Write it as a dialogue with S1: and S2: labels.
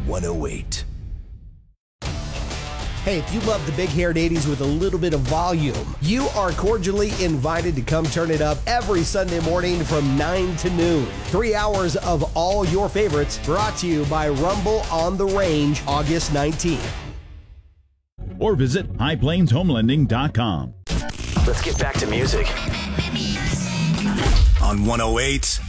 S1: 108.
S2: Hey, if you love the big-haired 80s with a little bit of volume, you are cordially invited to come turn it up every Sunday morning from 9 to noon. 3 hours of all your favorites brought to you by Rumble on the Range, August 19th.
S3: Or visit highplainshomelending.com.
S1: Let's get back to music. On 108